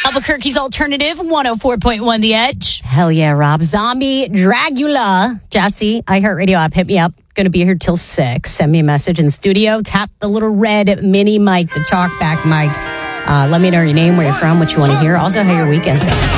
Albuquerque's Alternative 104.1 The Edge. Hell yeah, Rob Zombie, Dragula. Jesse, iHeartRadio app, hit me up. Going to be here till 6. Send me a message in the studio. Tap the little red mini mic, the talkback mic. Let me know your name, where you're from, what you want to hear. Also, how your weekend's going.